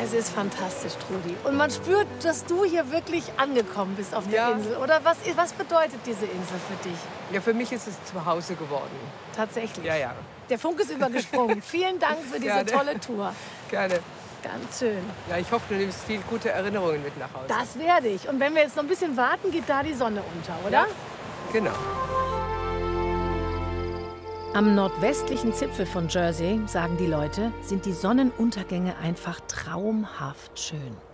Es ist fantastisch, Trudi. Und man spürt, dass du hier wirklich angekommen bist auf der Insel. Oder was bedeutet diese Insel für dich? Ja, für mich ist es zu Hause geworden. Tatsächlich? Ja, ja. Der Funke ist übergesprungen. Vielen Dank für diese tolle Tour. Gerne. Ganz schön. Ja, ich hoffe, du nimmst viel gute Erinnerungen mit nach Hause. Das werde ich. Und wenn wir jetzt noch ein bisschen warten, geht da die Sonne unter, oder? Ja, genau. Am nordwestlichen Zipfel von Jersey, sagen die Leute, sind die Sonnenuntergänge einfach traumhaft schön.